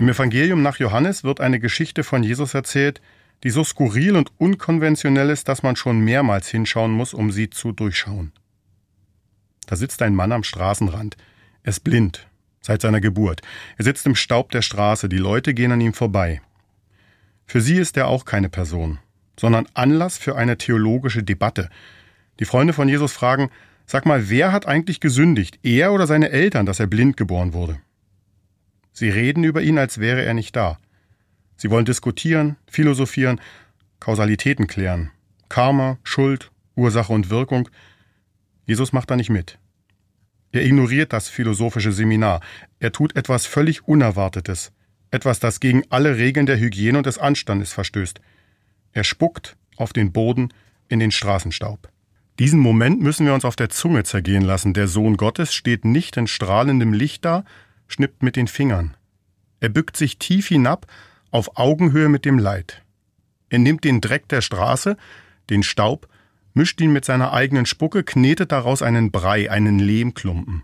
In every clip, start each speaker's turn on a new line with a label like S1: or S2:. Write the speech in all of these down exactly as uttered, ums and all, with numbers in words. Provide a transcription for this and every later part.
S1: Im Evangelium nach Johannes wird eine Geschichte von Jesus erzählt, die so skurril und unkonventionell ist, dass man schon mehrmals hinschauen muss, um sie zu durchschauen. Da sitzt ein Mann am Straßenrand. Er ist blind, seit seiner Geburt. Er sitzt im Staub der Straße, die Leute gehen an ihm vorbei. Für sie ist er auch keine Person, sondern Anlass für eine theologische Debatte. Die Freunde von Jesus fragen, sag mal, wer hat eigentlich gesündigt, er oder seine Eltern, dass er blind geboren wurde? Sie reden über ihn, als wäre er nicht da. Sie wollen diskutieren, philosophieren, Kausalitäten klären. Karma, Schuld, Ursache und Wirkung. Jesus macht da nicht mit. Er ignoriert das philosophische Seminar. Er tut etwas völlig Unerwartetes. Etwas, das gegen alle Regeln der Hygiene und des Anstandes verstößt. Er spuckt auf den Boden in den Straßenstaub. Diesen Moment müssen wir uns auf der Zunge zergehen lassen. Der Sohn Gottes steht nicht in strahlendem Licht da, schnippt mit den Fingern. Er bückt sich tief hinab auf Augenhöhe mit dem Leid. Er nimmt den Dreck der Straße, den Staub, mischt ihn mit seiner eigenen Spucke, knetet daraus einen Brei, einen Lehmklumpen.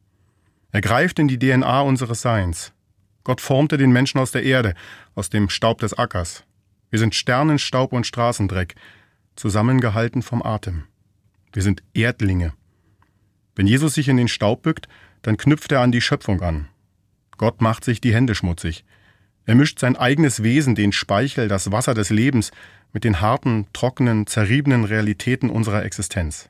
S1: Er greift in die D N A unseres Seins. Gott formte den Menschen aus der Erde, aus dem Staub des Ackers. Wir sind Sternenstaub und Straßendreck, zusammengehalten vom Atem. Wir sind Erdlinge. Wenn Jesus sich in den Staub bückt, dann knüpft er an die Schöpfung an. Gott macht sich die Hände schmutzig. Er mischt sein eigenes Wesen, den Speichel, das Wasser des Lebens, mit den harten, trockenen, zerriebenen Realitäten unserer Existenz.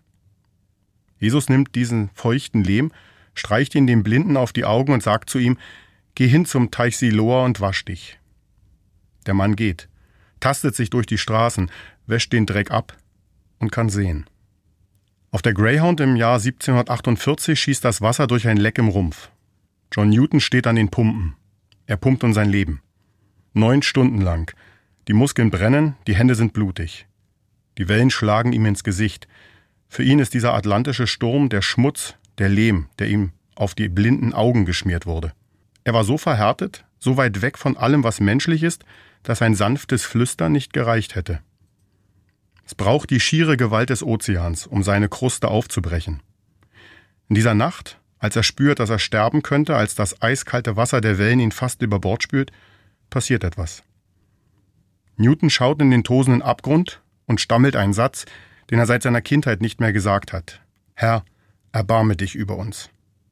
S1: Jesus nimmt diesen feuchten Lehm, streicht ihn dem Blinden auf die Augen und sagt zu ihm, geh hin zum Teich Siloa und wasch dich. Der Mann geht, tastet sich durch die Straßen, wäscht den Dreck ab und kann sehen. Auf der Greyhound im Jahr siebzehnhundertachtundvierzig schießt das Wasser durch ein Leck im Rumpf. John Newton steht an den Pumpen. Er pumpt um sein Leben. Neun Stunden lang. Die Muskeln brennen, die Hände sind blutig. Die Wellen schlagen ihm ins Gesicht. Für ihn ist dieser atlantische Sturm der Schmutz, der Lehm, der ihm auf die blinden Augen geschmiert wurde. Er war so verhärtet, so weit weg von allem, was menschlich ist, dass ein sanftes Flüstern nicht gereicht hätte. Es braucht die schiere Gewalt des Ozeans, um seine Kruste aufzubrechen. In dieser Nacht, als er spürt, dass er sterben könnte, als das eiskalte Wasser der Wellen ihn fast über Bord spült, passiert etwas. Newton schaut in den tosenden Abgrund und stammelt einen Satz, den er seit seiner Kindheit nicht mehr gesagt hat. Herr, erbarme dich über uns.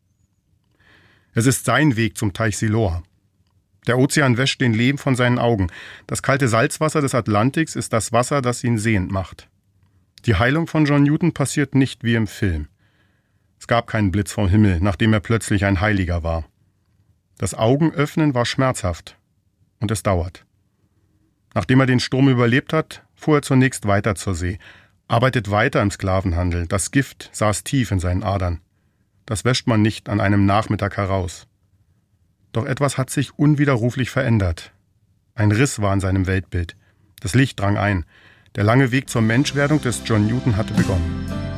S1: Es ist sein Weg zum Teich Siloa. Der Ozean wäscht den Lehm von seinen Augen. Das kalte Salzwasser des Atlantiks ist das Wasser, das ihn sehend macht. Die Heilung von John Newton passiert nicht wie im Film. Es gab keinen Blitz vom Himmel, nachdem er plötzlich ein Heiliger war. Das Augenöffnen war schmerzhaft und es dauert. Nachdem er den Sturm überlebt hat, fuhr er zunächst weiter zur See, arbeitet weiter im Sklavenhandel. Das Gift saß tief in seinen Adern. Das wäscht man nicht an einem Nachmittag heraus. Doch etwas hat sich unwiderruflich verändert. Ein Riss war in seinem Weltbild. Das Licht drang ein. Der lange Weg zur Menschwerdung des John Newton hatte begonnen.